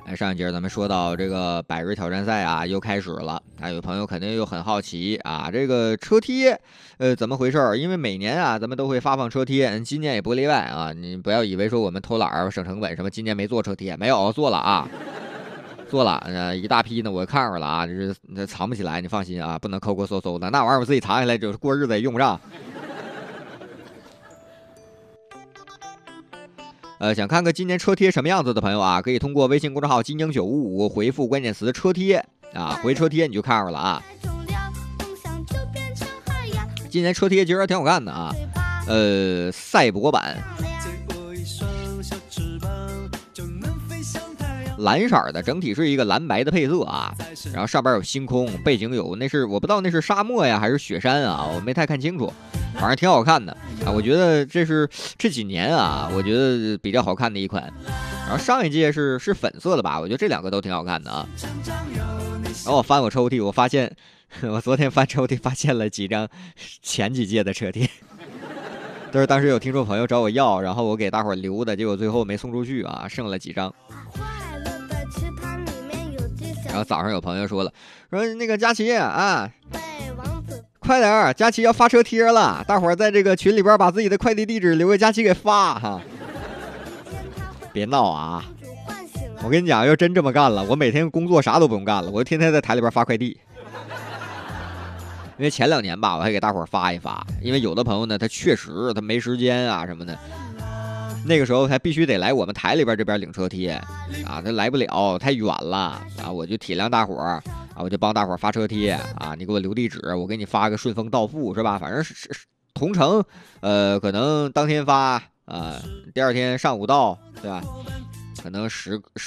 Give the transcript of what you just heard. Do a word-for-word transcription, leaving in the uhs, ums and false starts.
上一节咱们说到这个百日挑战赛啊，又开始了。啊，有朋友肯定又很好奇啊，这个车贴，呃，怎么回事？因为每年啊，咱们都会发放车贴，今年也不例外啊。你不要以为说我们偷懒儿省成本，什么今年没做车贴，没有做了啊，做了，呃，一大批呢，我看着了啊，就是藏不起来，你放心啊，不能抠抠搜搜的，那玩意儿我自己藏起来，就是过日子也用不上。呃，想看看今年车贴什么样子的朋友啊，可以通过微信公众号金鹰九五五回复关键词车贴啊，回车贴你就看着了啊。今年车贴其实还挺好看的啊，呃，赛博版，蓝色的，整体是一个蓝白的配色啊，然后上边有星空，背景有那是我不知道那是沙漠呀还是雪山啊，我没太看清楚。反正挺好看的啊，我觉得这是这几年啊，我觉得比较好看的一款。然后上一届是是粉色的吧，我觉得这两个都挺好看的啊。然后我翻我抽屉，我发现我昨天翻抽屉发现了几张前几届的车贴，都是当时有听众朋友找我要，然后我给大伙留的，结果最后没送出去啊，剩了几张。然后早上有朋友说了，说那个佳琪啊。快点儿，佳琪要发车贴了，大伙儿在这个群里边把自己的快递地址留给佳琪给发哈。别闹啊！我跟你讲，要真这么干了，我每天工作啥都不用干了，我就天天在台里边发快递。因为前两年吧，我还给大伙儿发一发，因为有的朋友呢，他确实他没时间啊什么的，那个时候他必须得来我们台里边这边领车贴啊，他来不了，太远了啊，我就体谅大伙儿。啊，我就帮大伙儿发车贴啊，你给我留地址，我给你发个顺丰到付是吧？反正是是同城，呃，可能当天发啊，第二天上午到，对吧？可能十